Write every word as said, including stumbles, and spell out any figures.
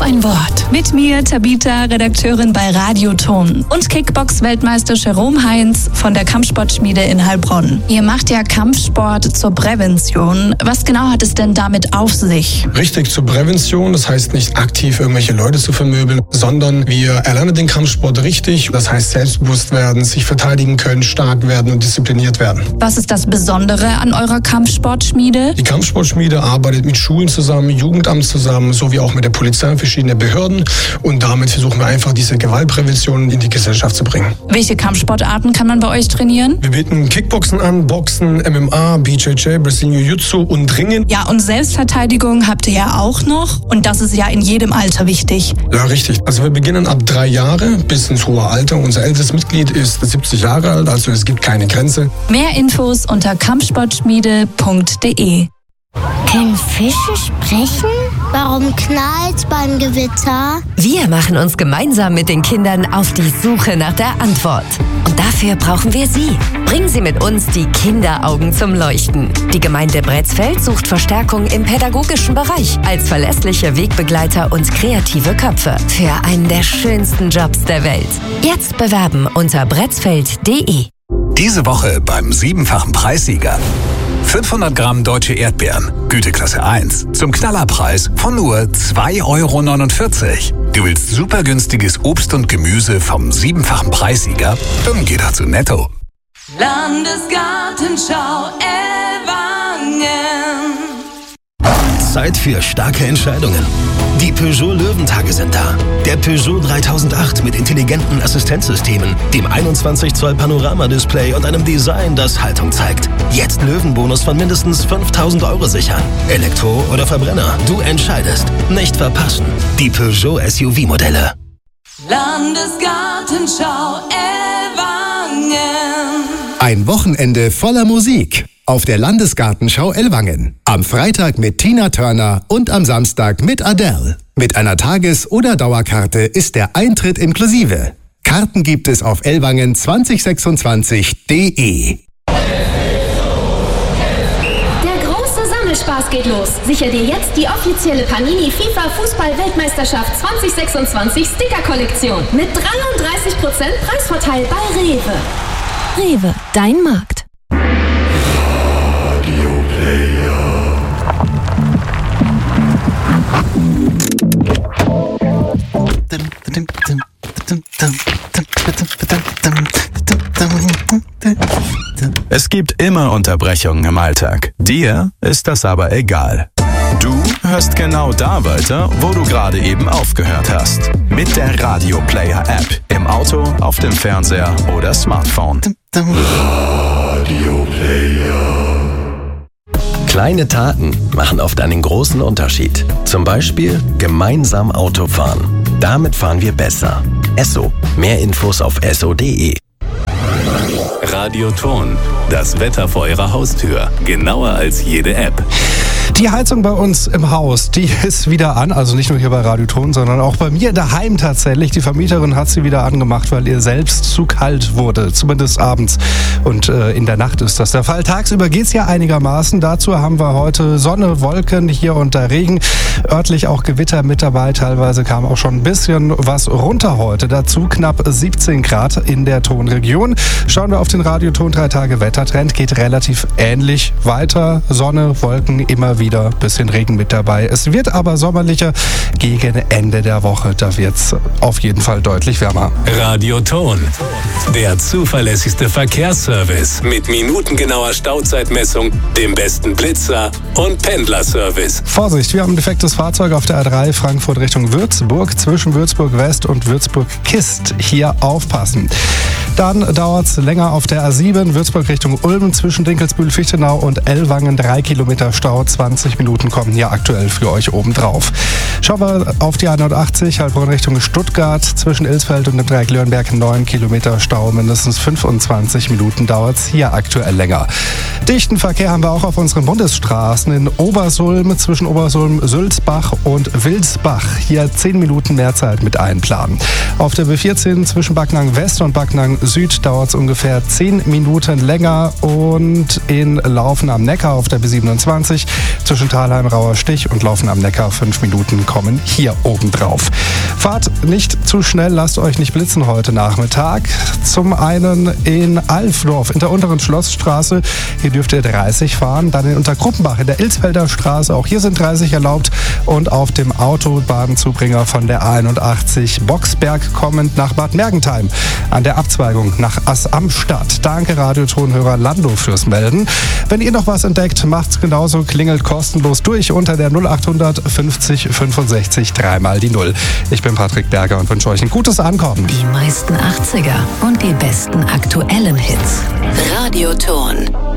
ein Wort. Mit mir, Tabita, Redakteurin bei Radioton. Und Kickbox-Weltmeister Jerome Heinz von der Kampfsportschmiede in Heilbronn. Ihr macht ja Kampfsport zur Prävention. Was genau hat es denn damit auf sich? Richtig, zur Prävention. Das heißt nicht aktiv irgendwelche Leute zu vermöbeln, sondern wir erlernen den Kampfsport richtig. Das heißt selbstbewusst werden, sich verteidigen können, stark werden und diszipliniert werden. Was ist das Besondere an eurer Kampfsportschmiede? Die Kampfsportschmiede arbeitet mit Schulen zusammen, Jugendamt zusammen, sowie auch mit der Polizei und verschiedenen Behörden. Und damit versuchen wir einfach, diese Gewaltprävention in die Gesellschaft zu bringen. Welche Kampfsportarten kann man bei euch trainieren? Wir bieten Kickboxen an, Boxen, M M A, B J J, Brazilian Jiu-Jitsu und Ringen. Ja, und Selbstverteidigung habt ihr ja auch noch. Und das ist ja in jedem Alter wichtig. Ja, richtig. Also wir beginnen ab drei Jahre bis ins hohe Alter. Unser ältestes Mitglied ist siebzig Jahre alt, also es gibt keine Grenze. Mehr Infos unter kampfsportschmiede punkt de. Können Fische sprechen? Warum knallt's beim Gewitter? Wir machen uns gemeinsam mit den Kindern auf die Suche nach der Antwort. Und dafür brauchen wir Sie. Bringen Sie mit uns die Kinderaugen zum Leuchten. Die Gemeinde Bretzfeld sucht Verstärkung im pädagogischen Bereich als verlässliche Wegbegleiter und kreative Köpfe für einen der schönsten Jobs der Welt. Jetzt bewerben unter bretzfeld punkt de. Diese Woche beim siebenfachen Preissieger. fünfhundert Gramm deutsche Erdbeeren, Güteklasse eins, zum Knallerpreis von nur zwei Euro neunundvierzig. Du willst super günstiges Obst und Gemüse vom siebenfachen Preissieger? Dann geh doch zu Netto. Landesgartenschau Ellwangen. Zeit für starke Entscheidungen. Die Peugeot Löwentage sind da. Der Peugeot dreitausendacht mit intelligenten Assistenzsystemen, dem einundzwanzig Zoll Panoramadisplay und einem Design, das Haltung zeigt. Jetzt Löwenbonus von mindestens fünftausend Euro sichern. Elektro oder Verbrenner, du entscheidest. Nicht verpassen. Die Peugeot S U V-Modelle. Landesgartenschau Ellwangen. Ein Wochenende voller Musik auf der Landesgartenschau Ellwangen. Am Freitag mit Tina Turner und am Samstag mit Adele. Mit einer Tages- oder Dauerkarte ist der Eintritt inklusive. Karten gibt es auf ellwangen zwanzig sechsundzwanzig punkt de. Der große Sammelspaß geht los. Sichere dir jetzt die offizielle Panini FIFA Fußball-Weltmeisterschaft zwanzig sechsundzwanzig Sticker-Kollektion mit dreiunddreißig Prozent Preisvorteil bei Rewe. Rewe, dein Markt. Es gibt immer Unterbrechungen im Alltag. Dir ist das aber egal. Du hörst genau da weiter, wo du gerade eben aufgehört hast. Mit der Radio Player App. Im Auto, auf dem Fernseher oder Smartphone. Radio Player. Kleine Taten machen oft einen großen Unterschied. Zum Beispiel gemeinsam Auto fahren. Damit fahren wir besser. Esso. Mehr Infos auf esso punkt de. Radioton. Das Wetter vor Ihrer Haustür. Genauer als jede App. Die Heizung bei uns im Haus, die ist wieder an. Also nicht nur hier bei Radioton, sondern auch bei mir daheim tatsächlich. Die Vermieterin hat sie wieder angemacht, weil ihr selbst zu kalt wurde. Zumindest abends. Und äh, in der Nacht ist das der Fall. Tagsüber geht es ja einigermaßen. Dazu haben wir heute Sonne, Wolken, hier und da Regen. Örtlich auch Gewitter mit dabei. Teilweise kam auch schon ein bisschen was runter heute. Dazu knapp siebzehn Grad in der Tonregion. Schauen wir auf den Radioton drei Tage Wettertrend. Geht relativ ähnlich weiter. Sonne, Wolken, immer wieder ein bisschen Regen mit dabei. Es wird aber sommerlicher gegen Ende der Woche. Da wird es auf jeden Fall deutlich wärmer. Radioton. Der zuverlässigste Verkehrsservice mit minutengenauer Stauzeitmessung, dem besten Blitzer und Pendlerservice. Vorsicht, wir haben ein defektes Fahrzeug auf der A drei Frankfurt Richtung Würzburg, zwischen Würzburg West und Würzburg Kist. Hier aufpassen. Dann dauert es länger auf der A sieben, Würzburg Richtung Ulm, zwischen Dinkelsbühl, Fichtenau und Ellwangen. Drei Kilometer Stau, zwanzig Minuten kommen hier aktuell für euch oben drauf. Schauen wir auf die A neunundachtzig, Heilbronn Richtung Stuttgart, zwischen Ilsfeld und dem Dreieck Lörenberg. neun Kilometer Stau, mindestens fünfundzwanzig Minuten dauert es hier aktuell länger. Dichten Verkehr haben wir auch auf unseren Bundesstraßen in Obersulm, zwischen Obersulm, Sülzbach und Wilsbach. Hier zehn Minuten mehr Zeit mit einplanen. Auf der B vierzehn zwischen Backnang West und Backnang Süd dauert es ungefähr zehn Minuten länger, und in Laufen am Neckar auf der B siebenundzwanzig zwischen Thalheim, Rauer Stich und Laufen am Neckar fünf Minuten kommen kommen hier oben drauf. Fahrt nicht zu schnell, lasst euch nicht blitzen heute Nachmittag. Zum einen in Alfdorf in der unteren Schlossstraße, hier dürft ihr dreißig fahren. Dann in Untergruppenbach in der Ilsfelder Straße, auch hier sind dreißig erlaubt. Und auf dem Autobahnzubringer von der A einundachtzig Boxberg kommend nach Bad Mergentheim an der Abzweigung nach Ass-am-Stadt. Danke Radiotonhörer Lando fürs Melden. Wenn ihr noch was entdeckt, macht's genauso, klingelt kostenlos durch unter der null achthundert fünfzig fünfundsechzig dreimal die Null. Ich bin Patrick Berger und wünsche euch ein gutes Ankommen. Die meisten achtziger und die besten aktuellen Hits. Radioton.